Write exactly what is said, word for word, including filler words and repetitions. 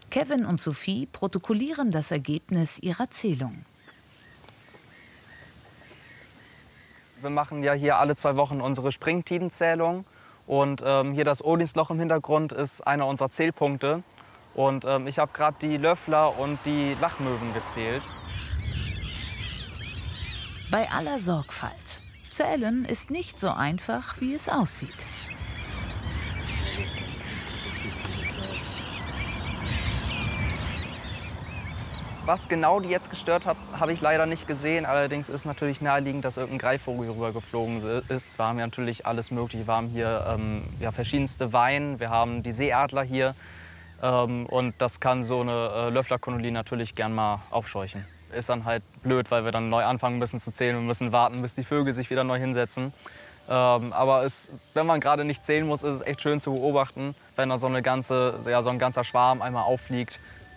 Kevin und Sophie protokollieren das Ergebnis ihrer Zählung. Wir machen ja hier alle zwei Wochen unsere Springtidenzählung. Und ähm, hier das Odinsloch im Hintergrund ist einer unserer Zählpunkte. Und ähm, ich habe gerade die Löffler und die Lachmöwen gezählt. Bei aller Sorgfalt. Zählen ist nicht so einfach, wie es aussieht. Was genau die jetzt gestört hat, habe ich leider nicht gesehen. Allerdings ist natürlich naheliegend, dass irgendein Greifvogel hier rüber geflogen ist. Wir haben ja natürlich alles Mögliche. Wir haben hier ähm, ja, verschiedenste Weinen, wir haben die Seeadler hier. Ähm, und das kann so eine äh, Löfflerkolonie natürlich gern mal aufscheuchen. Ist dann halt blöd, weil wir dann neu anfangen müssen zu zählen. Wir müssen warten, bis die Vögel sich wieder neu hinsetzen. Ähm, aber es, wenn man gerade nicht zählen muss, ist es echt schön zu beobachten, wenn dann so, eine ganze, ja, so ein ganzer Schwarm einmal auffliegt,